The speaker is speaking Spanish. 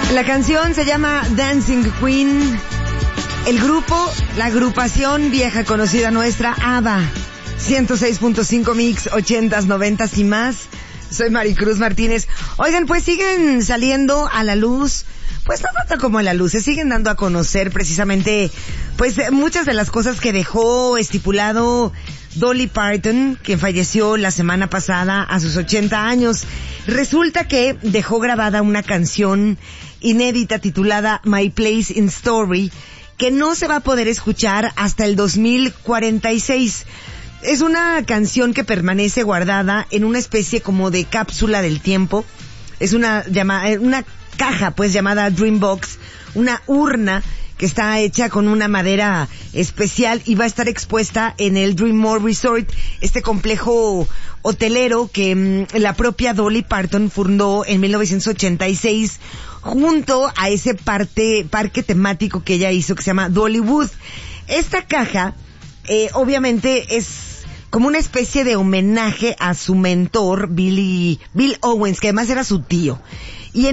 La canción se llama Dancing Queen. El grupo, la agrupación vieja conocida nuestra, ABBA. 106.5 Mix, 80s, 90s y más. Soy Maricruz Martínez. Oigan, pues siguen saliendo a la luz, pues no tanto como a la luz, se siguen dando a conocer precisamente, pues muchas de las cosas que dejó estipulado Dolly Parton, quien falleció la semana pasada a sus 80 años. Resulta que dejó grabada una canción inédita titulada My Place in Story, que no se va a poder escuchar hasta el 2046. Es una canción que permanece guardada en una especie como de cápsula del tiempo. Es una caja pues llamada Dreambox, una urna que está hecha con una madera especial y va a estar expuesta en el Dreammore Resort, este complejo hotelero que la propia Dolly Parton fundó en 1986 junto a ese parque temático que ella hizo que se llama Dollywood. Esta caja obviamente es como una especie de homenaje a su mentor Bill Owens, que además era su tío.